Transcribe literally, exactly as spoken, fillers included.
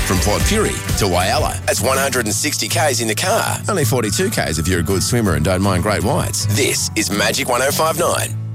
From Port Pirie to Whyalla. That's one hundred sixty kays in the car. Only forty-two kays if you're a good swimmer and don't mind great whites. This is Magic one oh five point nine.